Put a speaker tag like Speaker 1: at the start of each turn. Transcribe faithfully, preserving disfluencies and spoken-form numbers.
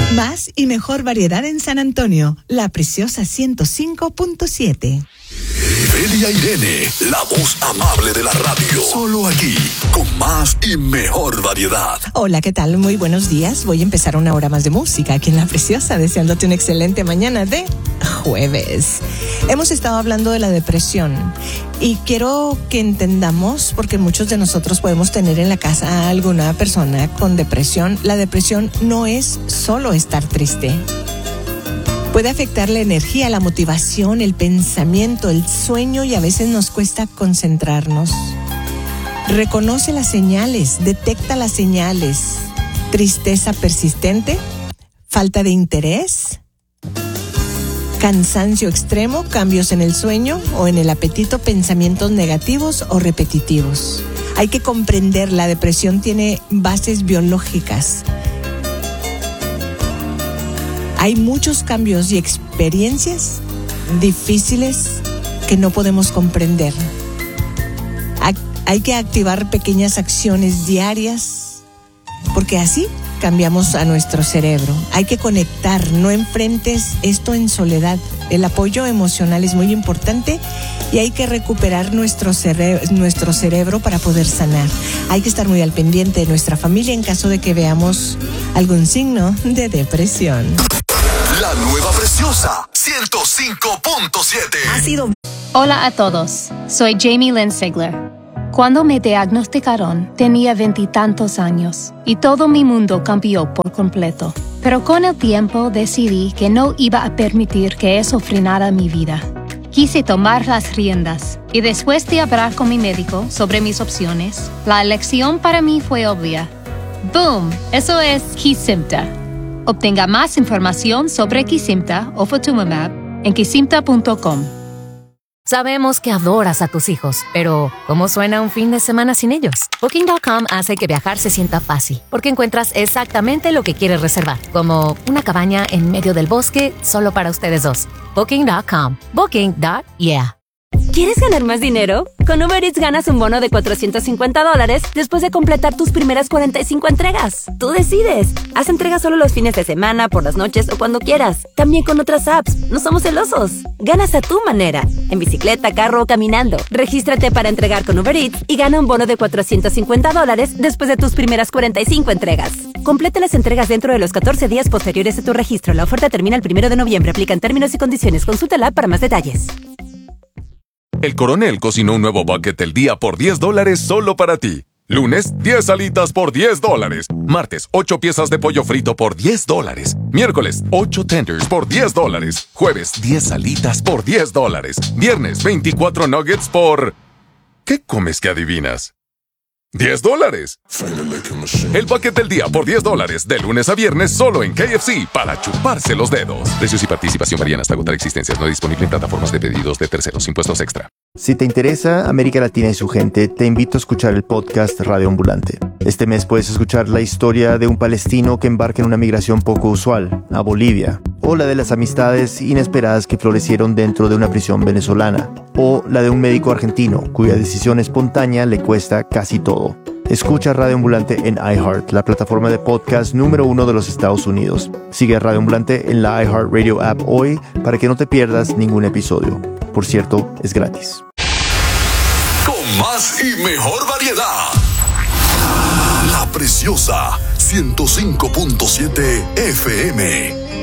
Speaker 1: Más y mejor variedad en San Antonio. La Preciosa ciento cinco punto siete.
Speaker 2: Belia Irene, la voz amable de la radio. Solo aquí, con más y mejor variedad.
Speaker 1: Hola, ¿qué tal? Muy buenos días. Voy a empezar una hora más de música aquí en La Preciosa, deseándote una excelente mañana de jueves. Hemos estado hablando de la depresión y quiero que entendamos, porque muchos de nosotros podemos tener en la casa a alguna persona con depresión. La depresión no es solo estar triste. Puede afectar la energía, la motivación, el pensamiento, el sueño y a veces nos cuesta concentrarnos. Reconoce las señales, detecta las señales. Tristeza persistente, falta de interés, cansancio extremo, cambios en el sueño o en el apetito, pensamientos negativos o repetitivos. Hay que comprender, la depresión tiene bases biológicas. Hay muchos cambios y experiencias difíciles que no podemos comprender. Hay que activar pequeñas acciones diarias porque así cambiamos a nuestro cerebro. Hay que conectar, no enfrentes esto en soledad. El apoyo emocional es muy importante y hay que recuperar nuestro cerebro, nuestro cerebro para poder sanar. Hay que estar muy al pendiente de nuestra familia en caso de que veamos algún signo de depresión.
Speaker 2: La nueva Preciosa ciento cinco punto siete.
Speaker 1: Ha sido...
Speaker 3: Hola a todos, soy Jamie Lynn Sigler. Cuando me diagnosticaron, tenía veintitantos años y todo mi mundo cambió por completo. Pero con el tiempo decidí que no iba a permitir que eso frenara mi vida. Quise tomar las riendas y después de hablar con mi médico sobre mis opciones, la elección para mí fue obvia. ¡Boom! Eso es Kesimpta. Obtenga más información sobre Kesimpta o Ofatumumab en kesimpta punto com.
Speaker 4: Sabemos que adoras a tus hijos, pero ¿cómo suena un fin de semana sin ellos? Booking punto com hace que viajar se sienta fácil, porque encuentras exactamente lo que quieres reservar, como una cabaña en medio del bosque solo para ustedes dos. Booking punto com. Booking. Yeah.
Speaker 5: ¿Quieres ganar más dinero? Con Uber Eats ganas un bono de cuatrocientos cincuenta dólares después de completar tus primeras cuarenta y cinco entregas. Tú decides. Haz entregas solo los fines de semana, por las noches o cuando quieras. También con otras apps. No somos celosos. Ganas a tu manera. En bicicleta, carro o caminando. Regístrate para entregar con Uber Eats y gana un bono de cuatrocientos cincuenta dólares después de tus primeras cuarenta y cinco entregas. Completa las entregas dentro de los catorce días posteriores a tu registro. La oferta termina el primero de noviembre. Aplican términos y condiciones. Consúltala para más detalles.
Speaker 6: El Coronel cocinó un nuevo bucket del día por diez dólares solo para ti. Lunes, diez alitas por diez dólares. Martes, ocho piezas de pollo frito por diez dólares. Miércoles, ocho tenders por diez dólares. Jueves, diez alitas por diez dólares. Viernes, veinticuatro nuggets por... ¿Qué comes que adivinas? ¡diez dólares! El bucket del día por diez dólares, de lunes a viernes, solo en K F C, para chuparse los dedos. Precios y participación varían hasta agotar existencias. No disponible en plataformas de pedidos de terceros. Impuestos extra.
Speaker 7: Si te interesa América Latina y su gente, te invito a escuchar el podcast Radio Ambulante. Este mes puedes escuchar la historia de un palestino que embarca en una migración poco usual, a Bolivia, o la de las amistades inesperadas que florecieron dentro de una prisión venezolana, o la de un médico argentino cuya decisión espontánea le cuesta casi todo. Escucha Radio Ambulante en iHeart, la plataforma de podcast número uno de los Estados Unidos. Sigue a Radio Ambulante en la iHeartRadio app hoy para que no te pierdas ningún episodio. Por cierto, es gratis.
Speaker 2: Con más y mejor variedad. La Preciosa ciento cinco punto siete F M.